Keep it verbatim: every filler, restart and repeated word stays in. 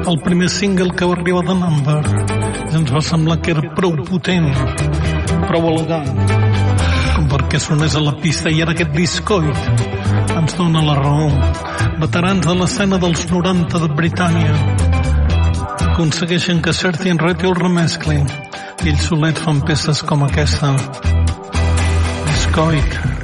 el primer single que va arribar de Number i ens va semblar que era prou potent, prou elegant com perquè sonés a la pista, i ara aquest discoid ens dona la raó. Veterans de l'escena dels noranta de Britània aconsegueixen que Certain Red el remescli i ells solets fan peces com aquesta. Discoid.